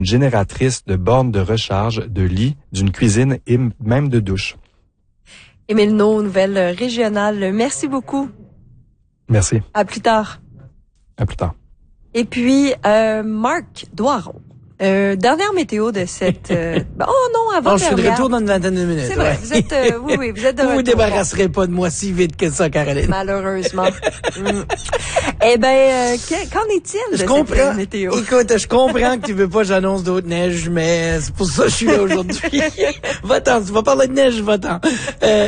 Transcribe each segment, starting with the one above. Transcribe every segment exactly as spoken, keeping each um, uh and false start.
génératrice de bornes de recharge, de lits, d'une cuisine et même de douche. Émile Naud, nouvelle régionale. Merci beaucoup. Merci. À plus tard. À plus tard. Et puis, euh, Marc Doiron. Euh, dernière météo de cette... Euh, oh non, avant Non, je suis de dernière. retour dans une vingtaine de minutes. C'est vrai, ouais. vous êtes... Euh, oui, oui, vous êtes de Vous retour. vous débarrasserez pas de moi si vite que ça, Caroline. Malheureusement. mm. Eh ben, euh, qu'en est-il de Je cette comprends. météo? Écoute, je comprends que tu veux pas que j'annonce d'autres neiges, mais c'est pour ça que je suis là aujourd'hui. Va-t'en, tu vas parler de neige, va-t'en. Euh...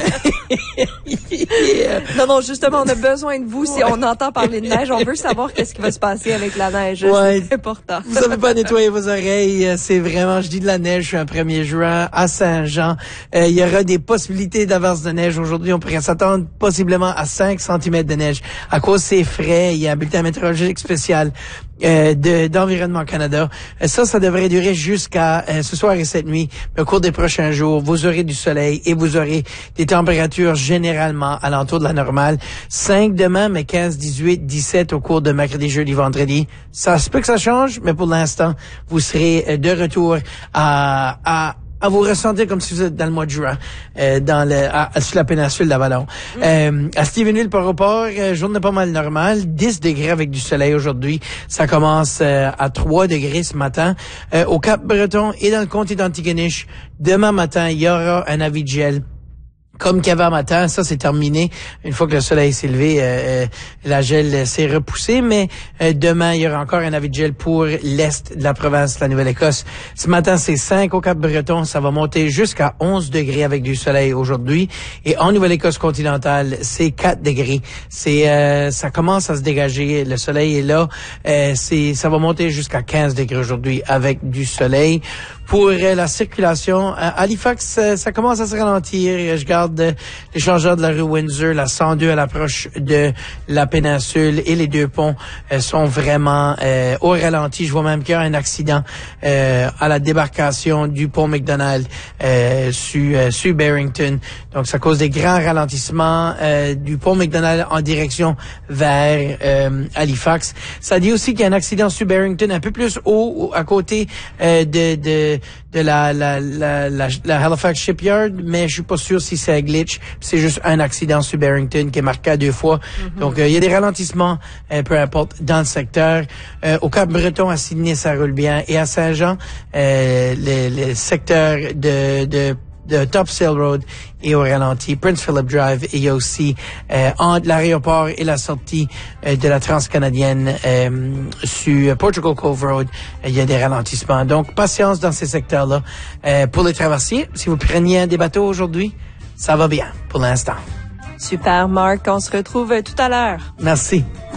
Non, non, justement, on a besoin de vous. Si ouais. on entend parler de neige, on veut savoir qu'est-ce qui va se passer avec la neige. Ouais. C'est important. Vous savez pas nettoyer vos oreilles. C'est vraiment, je dis de la neige, je suis un premier juin à Saint-Jean. Euh, il y aura des possibilités d'averse de neige. Aujourd'hui, on pourrait s'attendre possiblement à cinq centimètres de neige. À cause c'est frais, il y a un bulletin météorologique spécial euh, de, d'Environnement Canada. Euh, ça, ça devrait durer jusqu'à euh, ce soir et cette nuit. Mais au cours des prochains jours, vous aurez du soleil et vous aurez des températures généralement alentour de la normale. cinq demain, mais quinze, dix-huit, dix-sept au cours de mercredi, jeudi, vendredi. Ça se peut que ça change, mais pour l'instant, vous serez de retour à, à à vous ressentir comme si vous êtes dans le mois de juin, euh, dans le, à, à, sur la péninsule d'Avalon. Mm. Euh, à Stephenville, par rapport, euh, journée pas mal normale, dix degrés avec du soleil aujourd'hui. Ça commence euh, à trois degrés ce matin. Euh, au Cap-Breton et dans le comté d'Antigonish, demain matin, il y aura un avis de gel. Comme qu'avant matin, ça c'est terminé. Une fois que le soleil s'est levé, euh, la gel s'est repoussée. Mais euh, demain, il y aura encore un avis de gel pour l'est de la province de la Nouvelle-Écosse. Ce matin, c'est cinq au Cap-Breton. Ça va monter jusqu'à onze degrés avec du soleil aujourd'hui. Et en Nouvelle-Écosse continentale, c'est quatre degrés. C'est euh, ça commence à se dégager. Le soleil est là. Euh, c'est ça va monter jusqu'à quinze degrés aujourd'hui avec du soleil. Pour euh, la circulation, à Halifax, euh, ça commence à se ralentir. Je garde euh, l'échangeur de la rue Windsor, la cent deux à l'approche de la péninsule et les deux ponts euh, sont vraiment euh, au ralenti. Je vois même qu'il y a un accident euh, à la débarcation du pont McDonald euh, sur, euh, sur Barrington. Donc, ça cause des grands ralentissements euh, du pont McDonald en direction vers euh, Halifax. Ça dit aussi qu'il y a un accident sur Barrington un peu plus haut, à côté euh, de... de de la, la, la, la, la Halifax Shipyard, mais je suis pas sûr si c'est un glitch. C'est juste un accident sur Barrington qui est marqué à deux fois. Mm-hmm. Donc, euh, il y a des ralentissements, euh, peu importe, dans le secteur. Euh, au Cap-Breton, à Sydney, ça roule bien. Et à Saint-Jean, euh, le, le secteur de, de de Top Sail Road et au ralenti, Prince Philip Drive, et il y a aussi euh, entre l'aéroport et la sortie euh, de la transcanadienne euh, sur Portugal Cove Road, euh, il y a des ralentissements. Donc, patience dans ces secteurs-là. Euh, pour les traversiers, si vous preniez des bateaux aujourd'hui, ça va bien pour l'instant. Super, Marc. On se retrouve tout à l'heure. Merci.